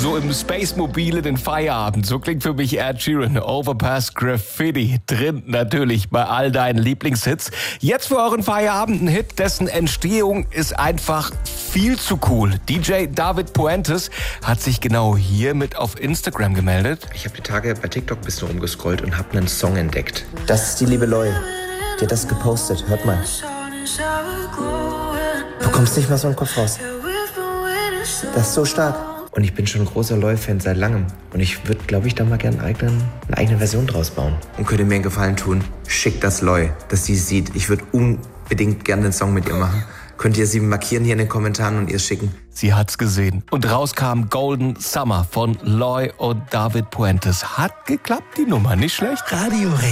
So im Space-Mobil in den Feierabend. So klingt für mich Ed Sheeran. Overpass Graffiti. Drin natürlich bei all deinen Lieblingshits. Jetzt für euren Feierabend ein Hit, dessen Entstehung ist einfach viel zu cool. DJ David Puentes hat sich genau hier mit auf Instagram gemeldet. Ich habe die Tage bei TikTok ein bisschen rumgescrollt und habe einen Song entdeckt. Das ist die liebe Loi. Die hat das gepostet. Hört mal. Du kommst nicht mehr so im Kopf raus. Das ist so stark. Und ich bin schon ein großer Loi-Fan seit langem. Und ich würde, glaube ich, da mal gerne eine eigene Version draus bauen. Und könnt ihr mir einen Gefallen tun? Schickt das Loi, dass sie sieht. Ich würde unbedingt gerne einen Song mit ihr machen. Könnt ihr sie markieren hier in den Kommentaren und ihr schicken? Sie hat's gesehen. Und raus kam Golden Summer von Loi und David Puentes. Hat geklappt, die Nummer. Nicht schlecht. Radio